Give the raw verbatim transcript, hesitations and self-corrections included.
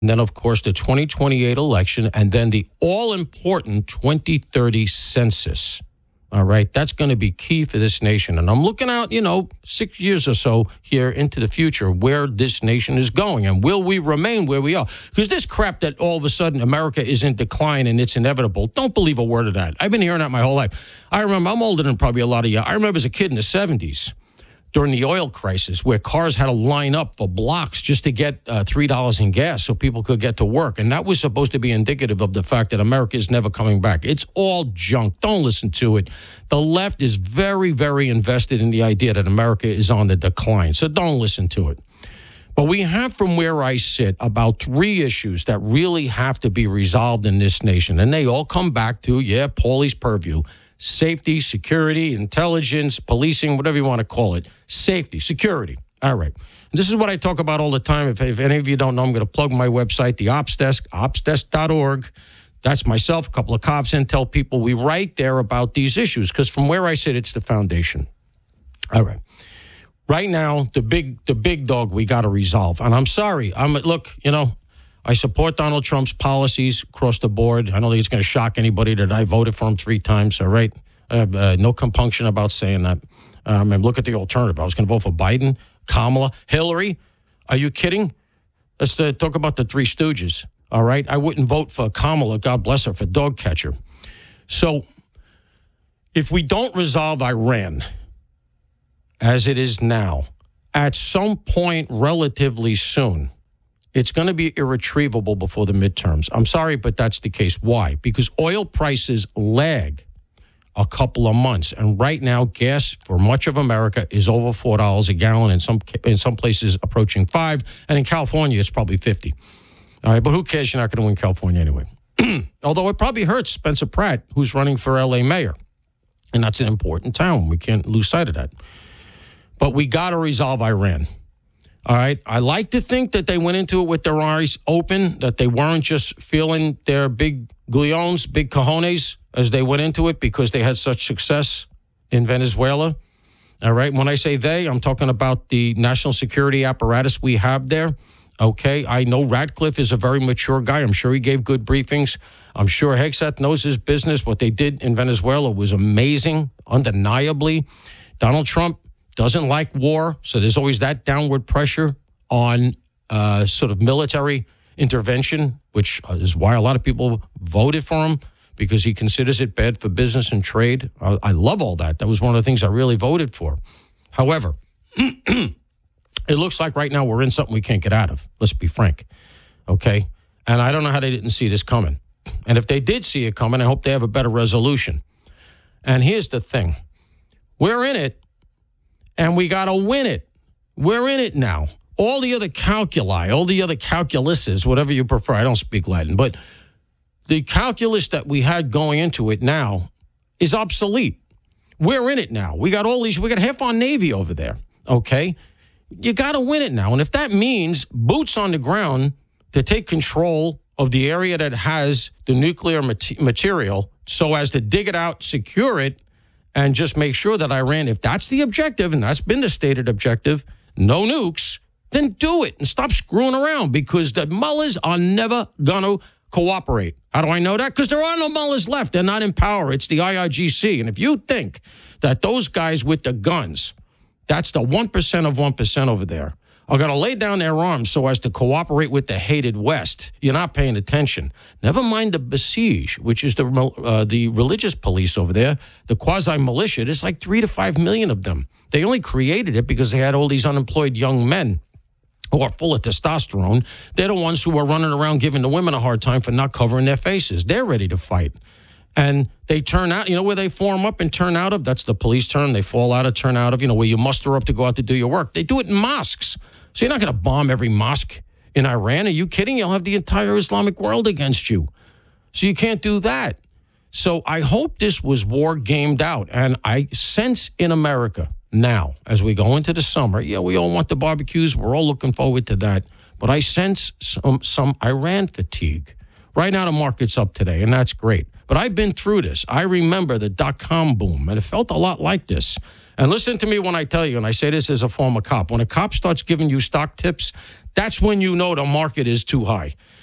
And then, of course, the twenty twenty-eight election, and then the all-important twenty thirty census. All right, that's going to be key for this nation. And I'm looking out, you know, six years or so here into the future where this nation is going. And will we remain where we are? Because this crap that all of a sudden America is in decline and it's inevitable, don't believe a word of that. I've been hearing that my whole life. I remember, I'm older than probably a lot of you. I remember as a kid in the seventies, during the oil crisis, where cars had to line up for blocks just to get uh, three dollars in gas so people could get to work. And that was supposed to be indicative of the fact that America is never coming back. It's all junk. Don't listen to it. The left is very, very invested in the idea that America is on the decline. So don't listen to it. But we have, from where I sit, about three issues that really have to be resolved in this nation. And they all come back to, yeah, Paulie's purview. Safety, security, intelligence, policing, whatever you want to call it. Safety, security. All right. And this is what I talk about all the time. If, if any of you don't know, I'm going to plug my website, the Ops Desk, ops desk dot org. That's myself, a couple of cops, and tell people we write there about these issues, because from where I sit, it's the foundation. All right. Right now, the big the big dog we got to resolve. And I'm sorry. I'm look, you know, I support Donald Trump's policies across the board. I don't think it's going to shock anybody that I voted for him three times, all right? Uh, uh, no compunction about saying that. Um, and look at the alternative. I was going to vote for Biden, Kamala, Hillary. Are you kidding? Let's uh, talk about the Three Stooges, all right? I wouldn't vote for Kamala, God bless her, for dog catcher. So if we don't resolve Iran as it is now, at some point relatively soon, it's going to be irretrievable before the midterms. I'm sorry, but that's the case. Why? Because oil prices lag a couple of months. And right now, gas for much of America is over four dollars a gallon, in some in some places approaching five. And in California, it's probably fifty. All right, but who cares? You're not going to win California anyway. Although it probably hurts Spencer Pratt, who's running for L A mayor. And that's an important town. We can't lose sight of that. But we got to resolve Iran. All right. I like to think that they went into it with their eyes open, that they weren't just feeling their big gullions, big cojones as they went into it because they had such success in Venezuela. All right. When I say they, I'm talking about the national security apparatus we have there. Okay. I know Ratcliffe is a very mature guy. I'm sure he gave good briefings. I'm sure Hegseth knows his business. What they did in Venezuela was amazing, undeniably. Donald Trump doesn't like war, so there's always that downward pressure on uh, sort of military intervention, which is why a lot of people voted for him, because he considers it bad for business and trade. I, I love all that. That was one of the things I really voted for. However, it looks like right now we're in something we can't get out of. Let's be frank, okay? And I don't know how they didn't see this coming. And if they did see it coming, I hope they have a better resolution. And here's the thing. We're in it. And we got to win it. We're in it now. All the other calculi, all the other calculuses, whatever you prefer. I don't speak Latin. But the calculus that we had going into it now is obsolete. We're in it now. We got all these, we got half our Navy over there. Okay? You got to win it now. And if that means boots on the ground to take control of the area that has the nuclear mat- material so as to dig it out, secure it, and just make sure that Iran, if that's the objective, and that's been the stated objective, no nukes, then do it and stop screwing around, because the mullahs are never going to cooperate. How do I know that? Because there are no mullahs left. They're not in power. It's the I R G C. And if you think that those guys with the guns, that's the one percent of one percent over there, are going to lay down their arms so as to cooperate with the hated West, you're not paying attention. Never mind the Basij, which is the uh, the religious police over there, the quasi-militia. There's like three to five million of them. They only created it because they had all these unemployed young men who are full of testosterone. They're the ones who are running around giving the women a hard time for not covering their faces. They're ready to fight. And they turn out, you know where they form up and turn out of? That's the police term. They fall out of, turn out of, you know, where you muster up to go out to do your work. They do it in mosques. So you're not going to bomb every mosque in Iran. Are you kidding? You'll have the entire Islamic world against you. So you can't do that. So I hope this was war gamed out. And I sense in America now, as we go into the summer, yeah, we all want the barbecues. We're all looking forward to that. But I sense some, some Iran fatigue. Right now the market's up today, and that's great. But I've been through this. I remember the dot-com boom, and it felt a lot like this. And listen to me when I tell you, and I say this as a former cop, when a cop starts giving you stock tips, That's when you know the market is too high.